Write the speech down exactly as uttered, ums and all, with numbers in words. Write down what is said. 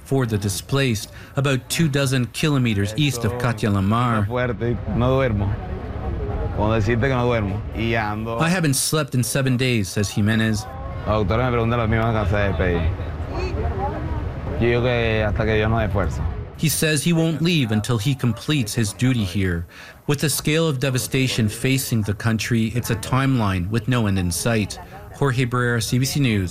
for the displaced, about two dozen kilometers east of Catia la Mar. I haven't slept in seven days, says Jimenez. He says he won't leave until he completes his duty here. With the scale of devastation facing the country, it's a timeline with no end in sight. Jorge Barrera, C B C News.